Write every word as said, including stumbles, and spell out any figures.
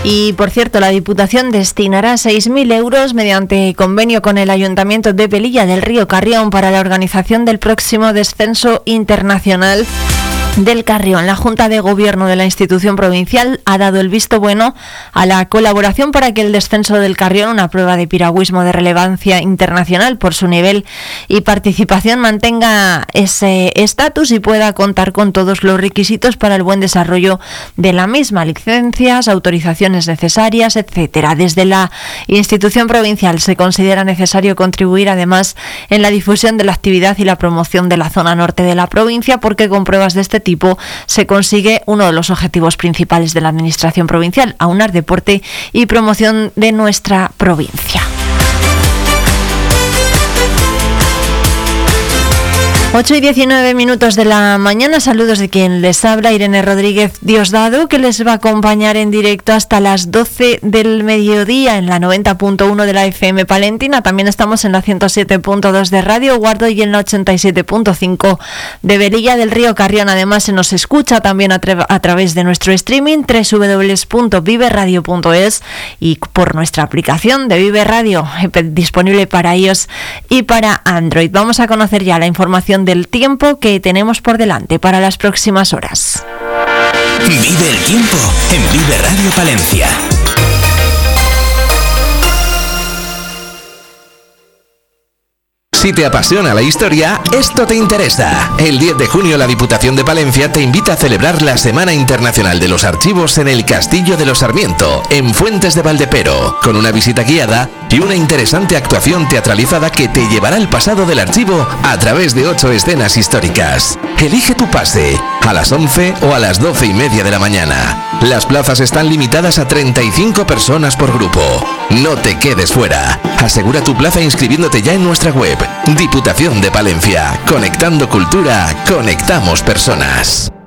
Y, por cierto, la Diputación destinará seis mil euros mediante convenio con el Ayuntamiento de Velilla del Río Carrión para la organización del próximo descenso internacional del Carrión. La Junta de Gobierno de la institución provincial ha dado el visto bueno a la colaboración para que el descenso del Carrión, una prueba de piragüismo de relevancia internacional por su nivel y participación, mantenga ese estatus y pueda contar con todos los requisitos para el buen desarrollo de la misma, licencias, autorizaciones necesarias, etcétera. Desde la institución provincial se considera necesario contribuir además en la difusión de la actividad y la promoción de la zona norte de la provincia, porque con pruebas de este tipo se consigue uno de los objetivos principales de la Administración provincial: aunar deporte y promoción de nuestra provincia. ocho y diecinueve minutos de la mañana. Saludos de quien les habla, Irene Rodríguez Diosdado, que les va a acompañar en directo hasta las doce del mediodía en la noventa punto uno de la F M Palentina. También estamos en la ciento siete punto dos de Radio Guardo y en la ochenta y siete punto cinco de Velilla del Río Carrión. Además, se nos escucha también a, tra- a través de nuestro streaming doble u doble u doble u punto vive radio punto es y por nuestra aplicación de Vive Radio, disponible para iOS y para Android. Vamos a conocer ya la información del tiempo que tenemos por delante para las próximas horas. Vive el tiempo en Vive Radio Palencia. Si te apasiona la historia, esto te interesa. El diez de junio la Diputación de Palencia te invita a celebrar la Semana Internacional de los Archivos en el Castillo de los Sarmiento, en Fuentes de Valdepero, con una visita guiada y una interesante actuación teatralizada que te llevará al pasado del archivo a través de ocho escenas históricas. Elige tu pase, a las once o a las doce y media de la mañana. Las plazas están limitadas a treinta y cinco personas por grupo. No te quedes fuera. Asegura tu plaza inscribiéndote ya en nuestra web. Diputación de Palencia. Conectando cultura, conectamos personas.